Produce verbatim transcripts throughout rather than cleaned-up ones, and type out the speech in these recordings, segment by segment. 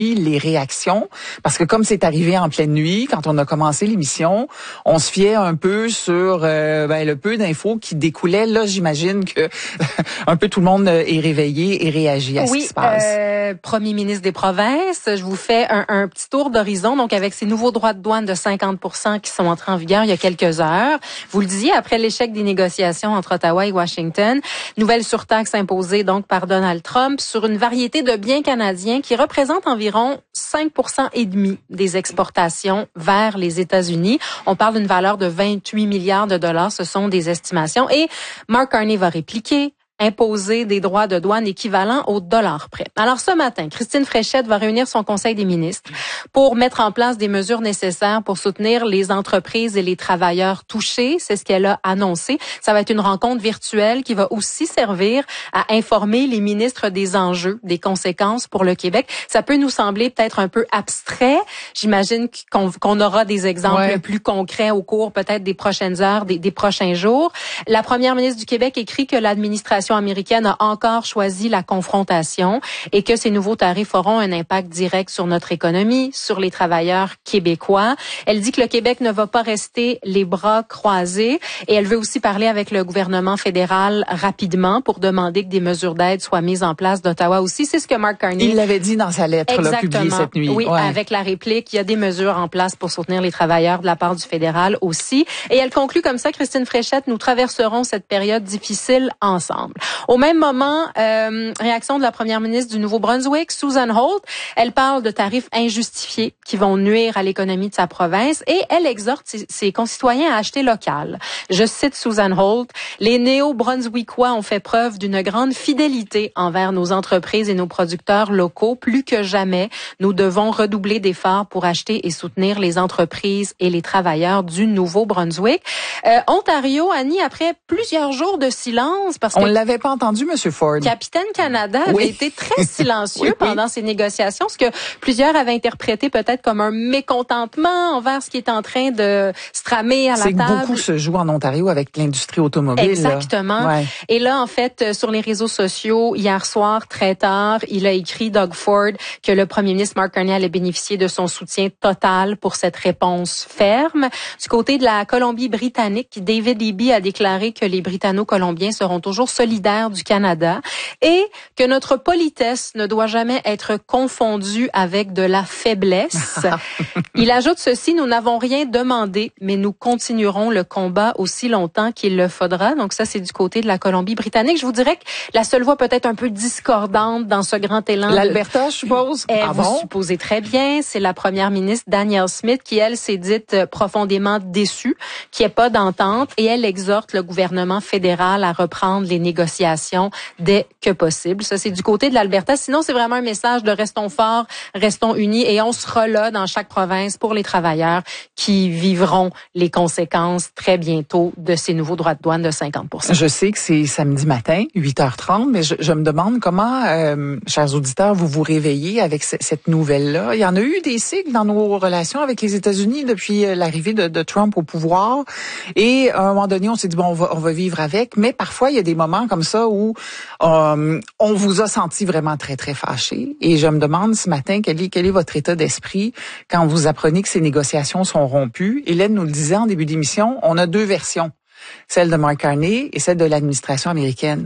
les réactions, parce que comme c'est arrivé en pleine nuit, quand on a commencé l'émission, on se fiait un peu sur euh, ben, le peu d'infos qui découlaient. Là, j'imagine que un peu tout le monde est réveillé et réagit à oui, ce qui se passe. Euh, Premier ministre des provinces, je vous fais un, un petit tour d'horizon. Donc, avec ces nouveaux droits de douane de cinquante pour cent qui sont entrés en vigueur il y a quelques heures, vous le disiez, après l'échec des négociations entre Ottawa et Washington, nouvelle surtaxe imposée donc par Donald Trump sur une variété de biens canadiens qui représentent environ cinq pour cent et demi des exportations vers les États-Unis. On parle d'une valeur de vingt-huit milliards de dollars. Ce sont des estimations. Et Mark Carney va répliquer. Imposer des droits de douane équivalents au dollar près. Alors ce matin, Christine Fréchette va réunir son conseil des ministres pour mettre en place des mesures nécessaires pour soutenir les entreprises et les travailleurs touchés. C'est ce qu'elle a annoncé. Ça va être une rencontre virtuelle qui va aussi servir à informer les ministres des enjeux, des conséquences pour le Québec. Ça peut nous sembler peut-être un peu abstrait. J'imagine qu'on, qu'on aura des exemples ouais. plus concrets au cours peut-être des prochaines heures, des, des prochains jours. La première ministre du Québec écrit que l'administration américaine a encore choisi la confrontation et que ces nouveaux tarifs auront un impact direct sur notre économie, sur les travailleurs québécois. Elle dit que le Québec ne va pas rester les bras croisés et elle veut aussi parler avec le gouvernement fédéral rapidement pour demander que des mesures d'aide soient mises en place d'Ottawa aussi. C'est ce que Mark Carney... Il l'avait dit dans sa lettre là, publiée cette nuit. Oui, ouais. avec la réplique, il y a des mesures en place pour soutenir les travailleurs de la part du fédéral aussi. Et elle conclut comme ça, Christine Fréchette, nous traverserons cette période difficile ensemble. Au même moment, euh, réaction de la première ministre du Nouveau-Brunswick, Susan Holt. Elle parle de tarifs injustifiés qui vont nuire à l'économie de sa province et elle exhorte ses, ses concitoyens à acheter local. Je cite Susan Holt, « Les Néo-Brunswickois ont fait preuve d'une grande fidélité envers nos entreprises et nos producteurs locaux. Plus que jamais, nous devons redoubler d'efforts pour acheter et soutenir les entreprises et les travailleurs du Nouveau-Brunswick. Euh, » Ontario, Annie, après plusieurs jours de silence, parce que... On l'avait pas entendu, M. Ford. Capitaine Canada avait oui. été très silencieux oui, pendant oui. ces négociations, ce que plusieurs avaient interprété peut-être comme un mécontentement envers ce qui est en train de se tramer à la table. C'est que beaucoup se joue en Ontario avec l'industrie automobile. Exactement. Ouais. Et là, en fait, sur les réseaux sociaux, hier soir, très tard, il a écrit, Doug Ford, que le premier ministre Mark Carney allait bénéficier de son soutien total pour cette réponse ferme. Du côté de la Colombie-Britannique, David Eby a déclaré que les Britanno-Colombiens seront toujours solidaires du Canada et que notre politesse ne doit jamais être confondue avec de la faiblesse. Il ajoute ceci, nous n'avons rien demandé, mais nous continuerons le combat aussi longtemps qu'il le faudra. Donc ça, c'est du côté de la Colombie-Britannique. Je vous dirais que la seule voix peut-être un peu discordante dans ce grand élan... L'Alberta, je suppose? Eh, ah vous bon? supposez très bien. C'est la première ministre Danielle Smith qui, elle, s'est dite profondément déçue, qu'il n'y ait pas d'entente et elle exhorte le gouvernement fédéral à reprendre les négociations dès que possible. Ça, c'est du côté de l'Alberta. Sinon, c'est vraiment un message de restons forts, restons unis et on sera là dans chaque province pour les travailleurs qui vivront les conséquences très bientôt de ces nouveaux droits de douane de cinquante pour cent. Je sais que c'est samedi matin, huit heures trente, mais je, je me demande comment, euh, chers auditeurs, vous vous réveillez avec c- cette nouvelle-là. Il y en a eu des cycles dans nos relations avec les États-Unis depuis l'arrivée de, de Trump au pouvoir. Et à un moment donné, on s'est dit, bon, on va, on va vivre avec. Mais parfois, il y a des moments comme ça où euh, on vous a senti vraiment très, très fâché. Et je me demande ce matin, quel est, quel est votre état d'esprit quand vous apprenez que ces négociations sont rompues. Hélène nous le disait en début d'émission, on a deux versions. Celle de Mark Carney et celle de l'administration américaine.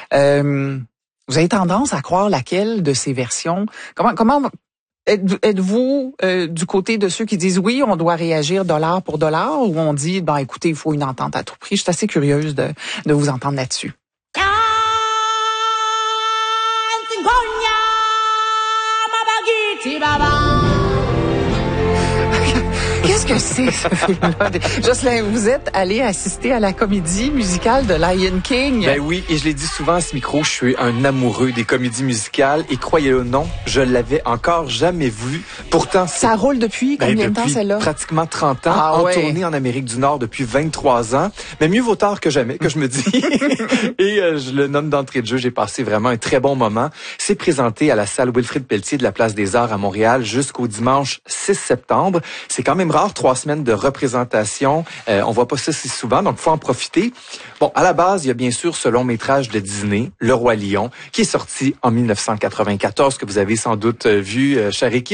Euh, vous avez tendance à croire laquelle de ces versions? Comment, comment êtes-vous euh, du côté de ceux qui disent oui, on doit réagir dollar pour dollar, ou on dit, ben écoutez, il faut une entente à tout prix? Je suis assez curieuse de, de vous entendre là-dessus. Qu'est-ce que c'est, ce film-là? Jocelyn, vous êtes allé assister à la comédie musicale de Lion King. Ben oui, et je l'ai dit souvent à ce micro, je suis un amoureux des comédies musicales et croyez-le ou non, je l'avais encore jamais vu. Pourtant, ça roule depuis combien ben, de temps, celle-là? Pratiquement trente ans, ah, en ouais. tournée en Amérique du Nord depuis vingt-trois ans. Mais mieux vaut tard que jamais, que je me dis. Et euh, je le nomme d'entrée de jeu, j'ai passé vraiment un très bon moment. C'est présenté à la salle Wilfrid Pelletier de la Place des Arts à Montréal jusqu'au dimanche six septembre. C'est quand même rare, trois semaines de représentation. Euh, on voit pas ça si souvent, donc faut en profiter. Bon, à la base, il y a bien sûr ce long métrage de Disney, Le Roi Lion, qui est sorti en mille neuf cent quatre-vingt-quatorze, que vous avez sans doute vu, euh, chère équipe.